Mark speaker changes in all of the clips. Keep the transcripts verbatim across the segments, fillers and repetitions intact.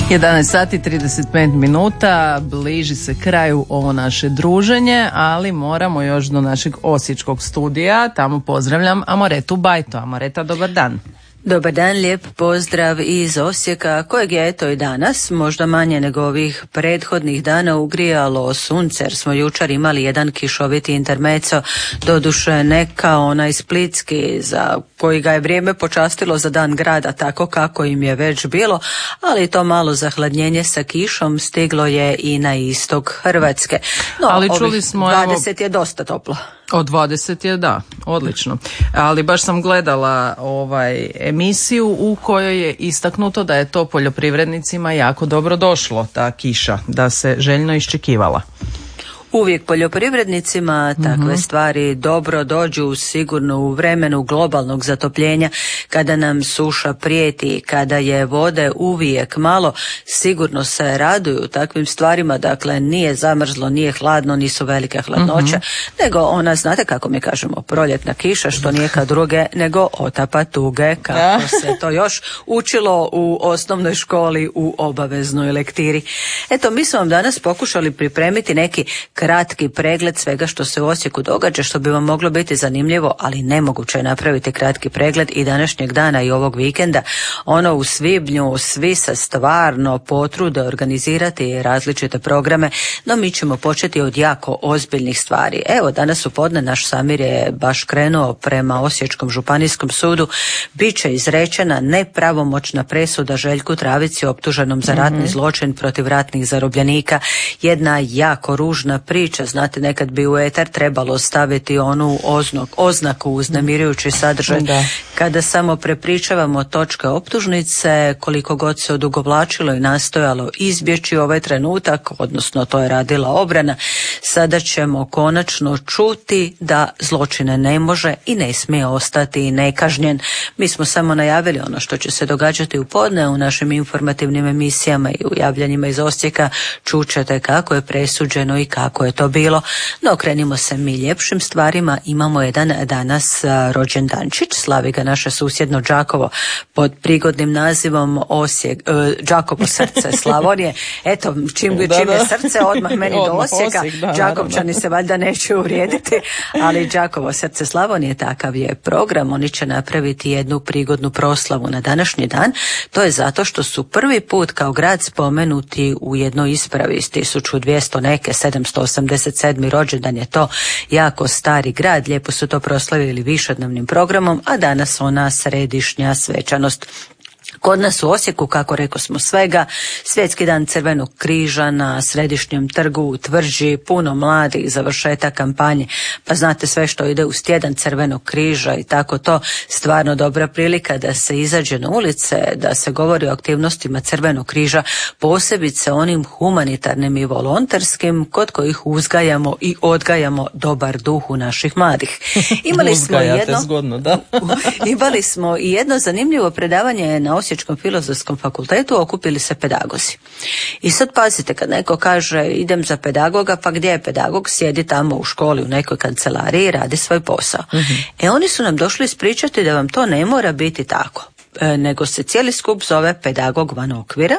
Speaker 1: jedanaest sati trideset pet minuta, bliži se kraju ovo naše druženje, ali moramo još do našeg osječkog studija. Tamo pozdravljam Amoretu Bajto. Amoreta, dobar dan.
Speaker 2: Dobar dan, lijep pozdrav iz Osijeka, kojeg je eto i danas, možda manje nego ovih prethodnih dana, ugrijalo sunce, jer smo jučer imali jedan kišoviti intermeco, doduše ne kao onaj splitski za koji ga je vrijeme počastilo za dan grada, tako kako im je već bilo, ali to malo zahladnjenje sa kišom stiglo je i na istok Hrvatske. No,
Speaker 1: ali čuli smo,
Speaker 2: dvadeset je dosta toplo.
Speaker 1: Od dvadeset je, da, odlično. Ali baš sam gledala ovaj emisiju u kojoj je istaknuto da je to poljoprivrednicima jako dobro došlo, ta kiša, da se željno iščekivala.
Speaker 2: Uvijek poljoprivrednicima takve mm-hmm. stvari dobro dođu sigurno u vremenu globalnog zatopljenja, kada nam suša prijeti, kada je vode uvijek malo, sigurno se raduju takvim stvarima, dakle nije zamrzlo, nije hladno, nisu velike hladnoće, mm-hmm. nego ona, znate kako mi kažemo, proljetna kiša, što nije kad druge, nego otapa tuge, kako ja. se to još učilo u osnovnoj školi u obaveznoj lektiri. Eto, mi smo vam danas pokušali pripremiti neki kratki pregled svega što se u Osijeku događa, što bi vam moglo biti zanimljivo, ali nemoguće je napraviti kratki pregled i današnjeg dana i ovog vikenda. Ono u svibnju svi se stvarno potrude organizirati različite programe, no mi ćemo početi od jako ozbiljnih stvari. Evo, danas u podne naš Samir je baš krenuo prema Osječkom županijskom sudu. Biće izrečena nepravomoćna presuda Željku Travici, optuženom za ratni mm-hmm. zločin protiv ratnih zarobljenika. Jedna jako ružna priča, znate, nekad bi u etar trebalo staviti onu oznak, oznaku uznemirujući sadržaj. Da. Kada samo prepričavamo točke optužnice, koliko god se odugovlačilo i nastojalo izbjeći ovaj trenutak, odnosno to je radila obrana, sada ćemo konačno čuti da zločine ne može i ne smije ostati nekažnjen. Mi smo samo najavili ono što će se događati u podne u našim informativnim emisijama i u javljanjima iz Osijeka. Čućete kako je presuđeno i kako je to bilo. No, krenimo se mi ljepšim stvarima. Imamo jedan danas rođendančić, slavi ga naše susjedno Đakovo pod prigodnim nazivom Osijek, uh, Đakovo srce Slavonije. Eto, čim, da, čim je srce, odmah meni do Osijeka. Osijek, da, Đakovčani se valjda neće uvrijediti, ali Đakovo srce Slavonije, takav je program. Oni će napraviti jednu prigodnu proslavu na današnji dan. To je zato što su prvi put kao grad spomenuti u jednoj ispravi iz tisuću dvjesto neke, sedamsto osamdeset sedmi rođendan je to, jako stari grad, lijepo su to proslavili višednevnim programom, a danas ona središnja svečanost. Kod nas u Osijeku, kako reko smo svega, svjetski dan Crvenog križa na središnjem trgu u Tvrđi, puno mladih, završetak kampanje, pa znate sve što ide uz tjedan Crvenog križa i tako to, stvarno dobra prilika da se izađe na ulice, da se govori o aktivnostima Crvenog križa, posebice onim humanitarnim i volonterskim, kod kojih uzgajamo i odgajamo dobar duh u naših mladih. Imali smo jedno,
Speaker 1: zgodno, da.
Speaker 2: imali smo i jedno zanimljivo predavanje na Osječkom filozofskom fakultetu, okupili se pedagozi. I sad pazite, kad neko kaže idem za pedagoga, pa gdje je pedagog? Sjedi tamo u školi u nekoj kancelariji i radi svoj posao. Mm-hmm. E oni su nam došli ispričati da vam to ne mora biti tako, e, nego se cijeli skup zove pedagog van okvira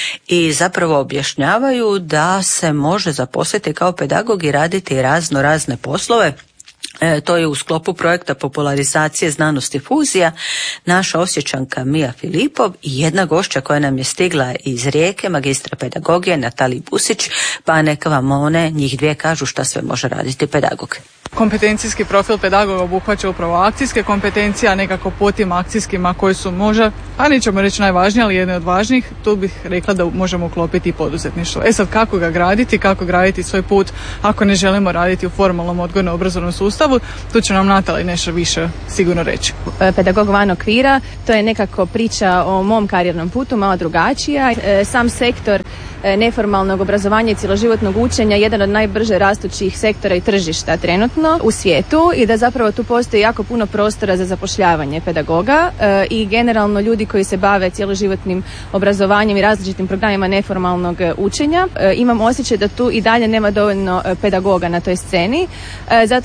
Speaker 2: i zapravo objašnjavaju da se može zaposliti kao pedagog i raditi razno razne poslove. E, to je u sklopu projekta popularizacije znanosti fuzija naša Osječanka Mija Filipov i jedna gošća koja nam je stigla iz Rijeke, magistra pedagogije Natalija Busić, pa neka vam one, njih dvije, kažu šta sve može raditi pedagog.
Speaker 3: Kompetencijski profil pedagoga obuhvaća upravo akcijske kompetencije, a nekako po tim akcijskima koji su možda, a nećemo reći najvažnije, ali jedne od važnijih, tu bih rekla da možemo uklopiti i poduzetništvo. E sad, kako ga graditi, kako graditi svoj put ako ne želimo raditi u formalnom odgojno-obrazovnom sustavu, tu će nam Natalija nešto više sigurno reći.
Speaker 4: Pedagog van okvira, to je nekako priča o mom karijernom putu, malo drugačija. Sam sektor neformalnog obrazovanja i cjeloživotnog učenja jedan od najbrže rastućih sektora i tržišta trenutno u svijetu i da zapravo tu postoji jako puno prostora za zapošljavanje pedagoga e, i generalno ljudi koji se bave cjeloživotnim obrazovanjem i različitim programima neformalnog učenja. E, imam osjećaj da tu i dalje nema dovoljno pedagoga na toj sceni, e, zato što postoji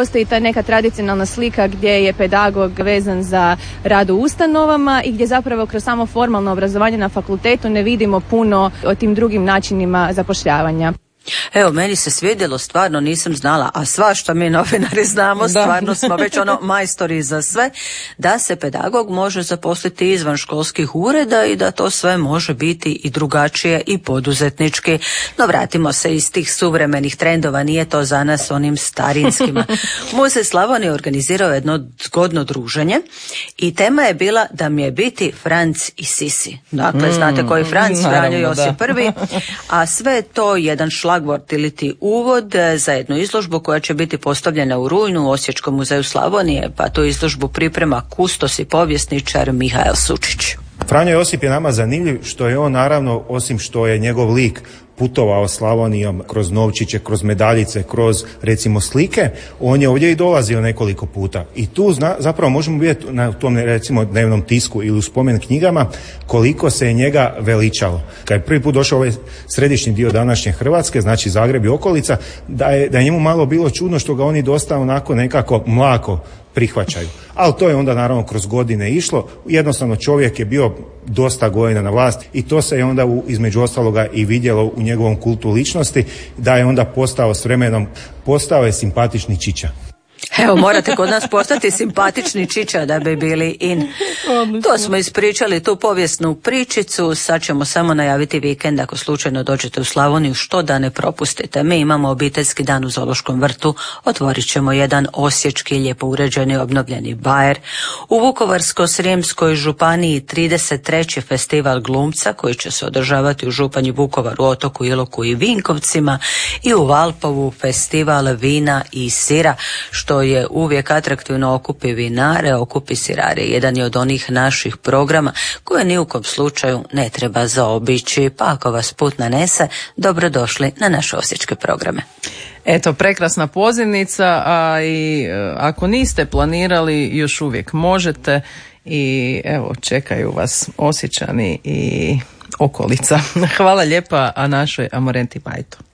Speaker 4: postoji ta neka tradicionalna slika gdje je pedagog vezan za rad u ustanovama i gdje zapravo kroz samo formalno obrazovanje na fakultetu ne vidimo puno o tim drugim načinima zapošljavanja.
Speaker 2: Evo, meni se svidjelo, stvarno nisam znala, a svašta mi novinari znamo, stvarno smo već ono majstori za sve, da se pedagog može zaposliti izvan školskih ureda i da to sve može biti i drugačije i poduzetnički. No vratimo se iz tih suvremenih trendova, nije to za nas onim starinskima. Muzej Slavonije organizirao jedno zgodno druženje i tema je bila da mi je biti Franc i Sisi. Dakle, mm, znate koji Franc, Franjo Josip prvi, a sve to jedan šlagvort ili ti uvod za jednu izložbu koja će biti postavljena u rujnu u Osječkom muzeju Slavonije, pa tu izložbu priprema kustos i povjesničar Mihael Sučić.
Speaker 5: Franjo Josip je nama zanimljiv što je on, naravno, osim što je njegov lik putovao Slavonijom kroz novčiće, kroz medaljice, kroz recimo slike, on je ovdje i dolazio nekoliko puta. I tu zna, zapravo možemo vidjeti na tom recimo dnevnom tisku ili u spomen knjigama koliko se je njega veličalo. Kad je prvi put došao ovaj središnji dio današnje Hrvatske, znači Zagreb i okolica, da je, da je njemu malo bilo čudno što ga oni dosta onako nekako mlako prihvaćaju. Ali to je onda naravno kroz godine išlo. Jednostavno čovjek je bio dosta godina na vlasti i to se je onda u, između ostaloga i vidjelo u njegovom kultu ličnosti, da je onda postao s vremenom, postao je simpatični čiča.
Speaker 2: Evo, morate kod nas postati simpatični čiča da bi bili in. Odlično. To smo ispričali, tu povijesnu pričicu, sad ćemo samo najaviti vikend ako slučajno dođete u Slavoniju, što da ne propustite. Mi imamo obiteljski dan u Zoološkom vrtu, otvorit ćemo jedan osječki, lijepo uređeni, obnovljeni bajer. U Vukovarsko-srijemskoj županiji trideset treći festival glumca koji će se održavati u Županji, Vukovaru, Otoku, Iloku i Vinkovcima, i u Valpovu festival vina i sira, što je uvijek atraktivno, okupi vinare, okupi sirare. Jedan je od onih naših programa koje ni u kom slučaju ne treba zaobići, pa ako vas put nanese, dobrodošli na naše osječke programe.
Speaker 1: Eto, prekrasna pozivnica, a i ako niste planirali, još uvijek možete i evo, čekaju vas Osječani i okolica. Hvala lijepa a našoj Amorenti Majto.